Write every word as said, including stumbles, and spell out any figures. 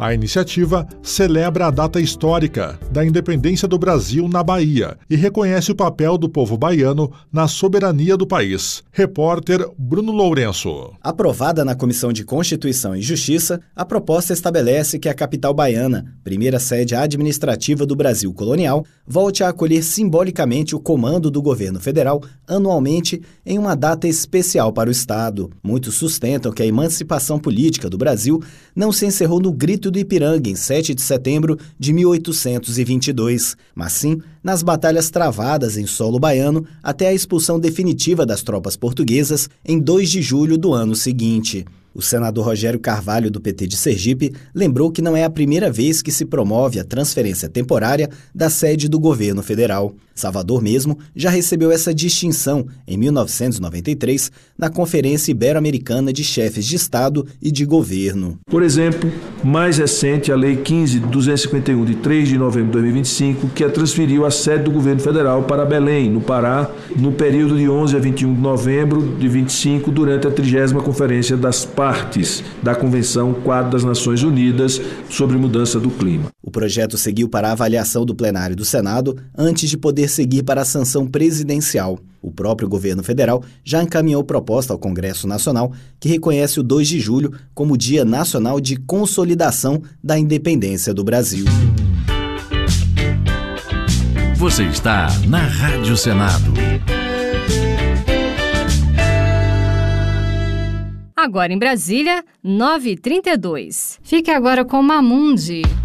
A iniciativa celebra a data histórica da independência do Brasil na Bahia e reconhece o papel do povo baiano na soberania do país. Repórter Bruno Lourenço. Aprovada na Comissão de Constituição e Justiça, a proposta estabelece que a capital baiana, primeira sede administrativa do Brasil colonial, volte a acolher simbolicamente o comando do governo federal anualmente em uma data especial para o Estado. Muitos sustentam que a emancipação política do Brasil não se encerrou no Grito do Ipiranga em sete de setembro de mil oitocentos e vinte e dois, mas sim nas batalhas travadas em solo baiano até a expulsão definitiva das tropas portuguesas em dois de julho do ano seguinte. O senador Rogério Carvalho, do P T de Sergipe, lembrou que não é a primeira vez que se promove a transferência temporária da sede do governo federal. Salvador mesmo já recebeu essa distinção em mil novecentos e noventa e três na Conferência Ibero-Americana de Chefes de Estado e de Governo. Por exemplo, mais recente, a Lei quinze mil duzentos e cinquenta e um, de três de novembro de dois mil e vinte e cinco, que transferiu a sede do governo federal para Belém, no Pará, no período de onze a vinte e um de novembro de vinte e cinco, durante a trigésima Conferência das Partes da Convenção Quadro das Nações Unidas sobre Mudança do Clima. O projeto seguiu para a avaliação do plenário do Senado antes de poder seguir para a sanção presidencial. O próprio governo federal já encaminhou proposta ao Congresso Nacional, que reconhece o dois de julho como Dia Nacional de Consolidação da Independência do Brasil. Você está na Rádio Senado. Agora em Brasília, nove e trinta e dois. Fique agora com Mamundi.